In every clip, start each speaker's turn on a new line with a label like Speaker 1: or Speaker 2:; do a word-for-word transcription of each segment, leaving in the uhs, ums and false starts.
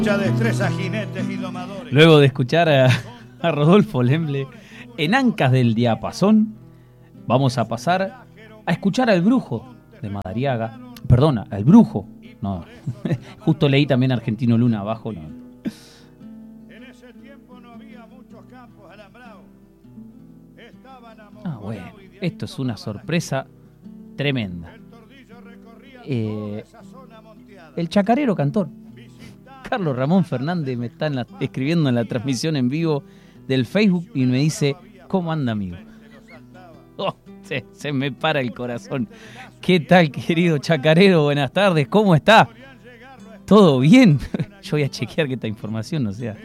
Speaker 1: Destreza, jinetes y domadores.
Speaker 2: Luego de escuchar a, a Rodolfo Lemble en Ancas del Diapasón, vamos a pasar a escuchar al Brujo de Madariaga. Perdona, al Brujo. No, justo leí también Argentino Luna abajo. No. Ah, bueno, esto es una sorpresa tremenda. Eh, el chacarero cantor Carlos Ramón Fernández me está en la, escribiendo en la transmisión en vivo del Facebook y me dice: ¿cómo anda, amigo? Oh, se, se me para el corazón. ¿Qué tal, querido chacarero? Buenas tardes, ¿cómo está? ¿Todo bien? Yo voy a chequear que esta información no sea.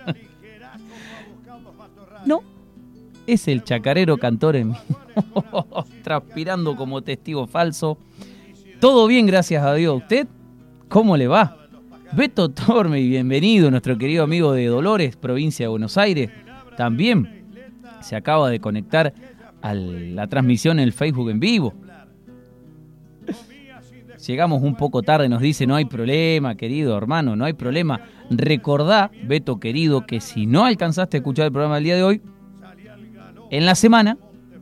Speaker 2: No, es el chacarero cantor en mí. Transpirando como testigo falso. Todo bien, gracias a Dios. ¿Usted cómo le va? Beto Torme, bienvenido, nuestro querido amigo de Dolores, provincia de Buenos Aires. También se acaba de conectar a la transmisión en el Facebook en vivo. Llegamos un poco tarde, nos dice: no hay problema, querido hermano, no hay problema. Recordá, Beto querido, que si no alcanzaste a escuchar el programa del día de hoy, en la semana,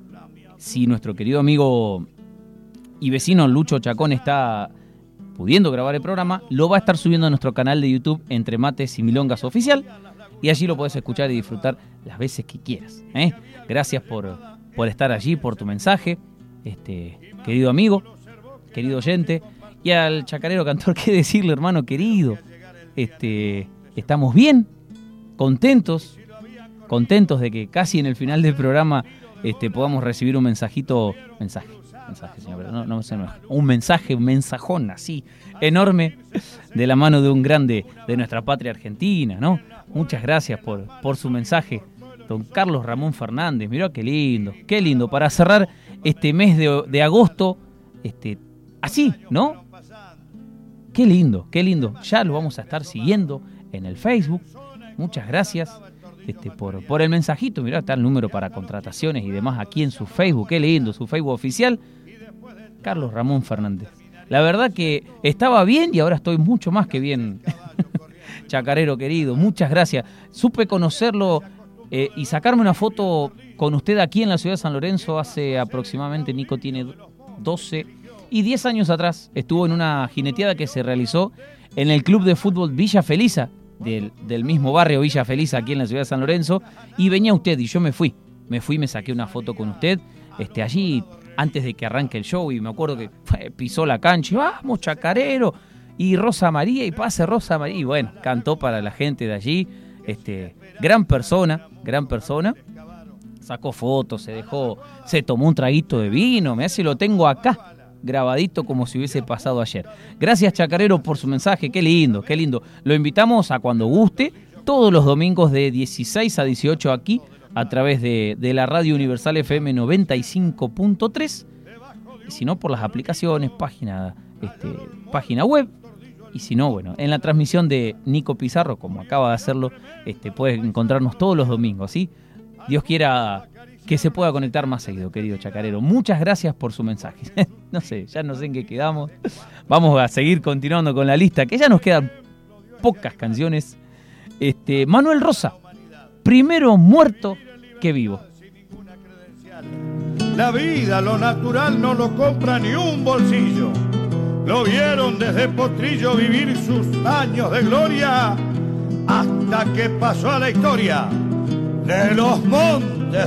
Speaker 2: si nuestro querido amigo y vecino Lucho Chacón está pudiendo grabar el programa, lo va a estar subiendo a nuestro canal de YouTube Entre Mates y Milongas Oficial, y allí lo puedes escuchar y disfrutar las veces que quieras, ¿eh? Gracias por, por estar allí, por tu mensaje, este querido amigo, querido oyente, y al chacarero cantor, ¿qué decirle, hermano querido? Este, estamos bien, contentos, contentos de que casi en el final del programa este, podamos recibir un mensajito, mensaje, mensaje, señor, pero no, no se enoje. Un mensaje, un mensajón así, enorme, de la mano de un grande de nuestra patria argentina, ¿no? Muchas gracias por, por su mensaje, don Carlos Ramón Fernández. Mirá qué lindo, qué lindo, para cerrar este mes de, de agosto, este, así, ¿no? Qué lindo, qué lindo. Ya lo vamos a estar siguiendo en el Facebook. Muchas gracias este, por, por el mensajito. Mirá, está el número para contrataciones y demás aquí en su Facebook. Qué lindo, su Facebook oficial. Carlos Ramón Fernández. La verdad que estaba bien y ahora estoy mucho más que bien. Chacarero querido, muchas gracias. Supe conocerlo eh, y sacarme una foto con usted aquí en la ciudad de San Lorenzo hace aproximadamente, Nico tiene doce y diez años atrás. Estuvo en una jineteada que se realizó en el club de fútbol Villa Felisa, del, del mismo barrio Villa Felisa aquí en la ciudad de San Lorenzo, y venía usted y yo me fui. Me fui, me saqué una foto con usted este, allí antes de que arranque el show, y me acuerdo que fue, pisó la cancha y vamos, chacarero, y Rosa María, y pase Rosa María, y bueno, cantó para la gente de allí. Este, gran persona, gran persona. Sacó fotos, se dejó, se tomó un traguito de vino, me hace, lo tengo acá, grabadito como si hubiese pasado ayer. Gracias, chacarero, por su mensaje, qué lindo, qué lindo. Lo invitamos a cuando guste, todos los domingos de dieciséis a dieciocho aquí, a través de, de la Radio Universal F M noventa y cinco punto tres, y si no por las aplicaciones, página, este, página web, y si no, bueno, en la transmisión de Nico Pizarro, como acaba de hacerlo, este, puedes encontrarnos todos los domingos, ¿sí? Dios quiera que se pueda conectar más seguido, querido chacarero. Muchas gracias por su mensaje. No sé, ya no sé en qué quedamos. Vamos a seguir continuando con la lista, que ya nos quedan pocas canciones. Este, Manuel Rosa, primero muerto que vivo.
Speaker 1: La vida, lo natural, no lo compra ni un bolsillo. Lo vieron desde Potrillo vivir sus años de gloria, hasta que pasó a la historia de los montes